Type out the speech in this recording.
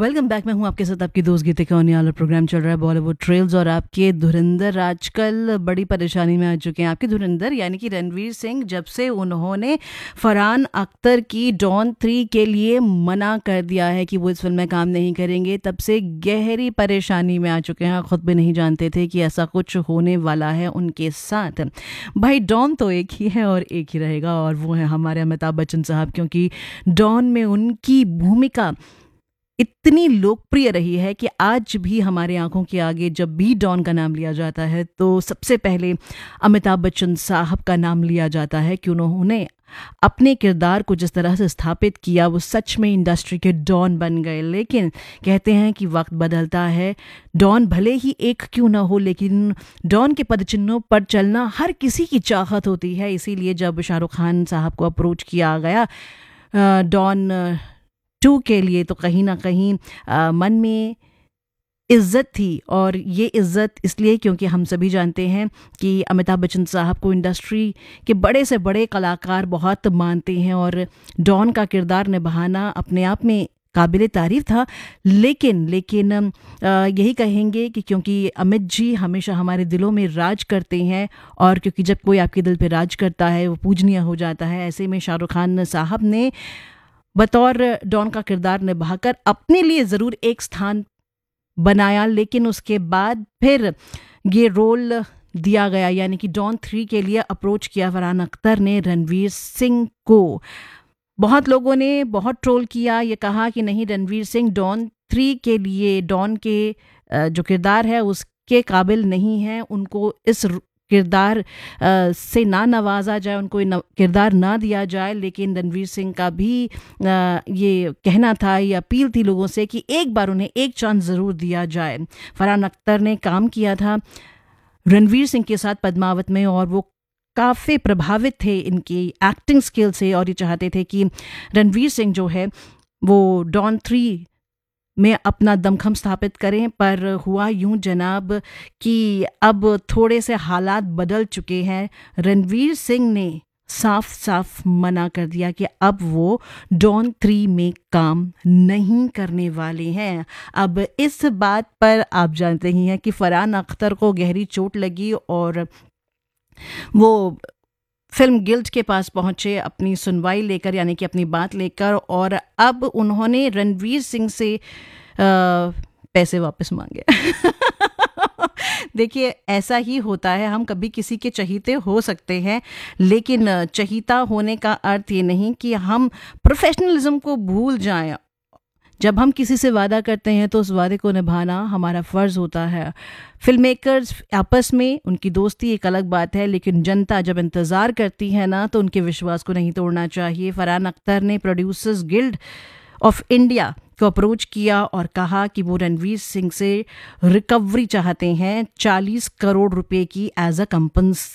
Welcome back. मैं हूं आपके साथ आपकी दोस्त गीतिका और प्रोग्राम चल रहा है बॉलीवुड ट्रेल्स। और आपके धुरंधर आजकल बड़ी परेशानी में आ चुके हैं। आपके धुरंधर यानी कि रणवीर सिंह, जब से उन्होंने फरहान अख्तर की डॉन 3 के लिए मना कर दिया है कि वो इस फिल्म में काम नहीं करेंगे, तब से गहरी परेशानी में आ चुके हैं। खुद भी नहीं जानते थे कि ऐसा कुछ होने वाला है उनके साथ। भाई डॉन तो एक ही है और एक ही रहेगा, और वो है हमारे अमिताभ बच्चन साहब, क्योंकि डॉन में उनकी भूमिका इतनी लोकप्रिय रही है कि आज भी हमारे आंखों के आगे जब भी डॉन का नाम लिया जाता है तो सबसे पहले अमिताभ बच्चन साहब का नाम लिया जाता है कि उन्होंने अपने किरदार को जिस तरह से स्थापित किया, वो सच में इंडस्ट्री के डॉन बन गए। लेकिन कहते हैं कि वक्त बदलता है, डॉन भले ही एक क्यों ना हो, लेकिन डॉन के पदचिन्हों पर चलना हर किसी की चाहत होती है। इसीलिए जब शाहरुख खान साहब को अप्रोच किया गया डॉन 2 के लिए, तो कहीं ना कहीं मन में इज्जत थी। और ये इज्जत इसलिए क्योंकि हम सभी जानते हैं कि अमिताभ बच्चन साहब को इंडस्ट्री के बड़े से बड़े कलाकार बहुत मानते हैं, और डॉन का किरदार निभाना अपने आप में काबिल तारीफ था। लेकिन यही कहेंगे कि क्योंकि अमित जी हमेशा हमारे दिलों में राज करते हैं, और क्योंकि जब कोई आपके दिल पे राज करता है वो पूजनीय हो जाता है। ऐसे में शाहरुख खान साहब ने बतौर डॉन का किरदार निभाकर अपने लिए ज़रूर एक स्थान बनाया, लेकिन उसके बाद फिर ये रोल दिया गया, यानी कि डॉन 3 के लिए अप्रोच किया फरहान अख्तर ने रणवीर सिंह को। बहुत लोगों ने बहुत ट्रोल किया, ये कहा कि नहीं, रणवीर सिंह डॉन 3 के लिए डॉन के जो किरदार है उसके काबिल नहीं है, उनको इस किरदार से ना नवाजा जाए, उनको किरदार ना दिया जाए। लेकिन रणवीर सिंह का भी ये कहना था, ये अपील थी लोगों से कि एक बार उन्हें एक चांस ज़रूर दिया जाए। फरहान अख्तर ने काम किया था रणवीर सिंह के साथ पद्मावत में, और वो काफ़ी प्रभावित थे इनकी एक्टिंग स्किल से, और ये चाहते थे कि रणवीर सिंह जो है वो डॉन 3 में अपना दमखम स्थापित करें। पर हुआ यूं जनाब कि अब थोड़े से हालात बदल चुके हैं। रणवीर सिंह ने साफ साफ मना कर दिया कि अब वो डॉन 3 में काम नहीं करने वाले हैं। अब इस बात पर आप जानते ही हैं कि फरहान अख्तर को गहरी चोट लगी, और वो फिल्म गिल्ड के पास पहुंचे अपनी सुनवाई लेकर, यानी कि अपनी बात लेकर, और अब उन्होंने रणवीर सिंह से पैसे वापस मांगे। देखिए, ऐसा ही होता है, हम कभी किसी के चहीते हो सकते हैं, लेकिन चहीता होने का अर्थ ये नहीं कि हम प्रोफेशनलिज्म को भूल जाएं। जब हम किसी से वादा करते हैं तो उस वादे को निभाना हमारा फ़र्ज़ होता है। फिल्म मेकर्स आपस में उनकी दोस्ती एक अलग बात है, लेकिन जनता जब इंतज़ार करती है ना, तो उनके विश्वास को नहीं तोड़ना चाहिए। फरहान अख्तर ने प्रोड्यूसर्स गिल्ड ऑफ इंडिया को अप्रोच किया और कहा कि वो रणवीर सिंह से रिकवरी चाहते हैं 40 करोड़ रुपए की एज अ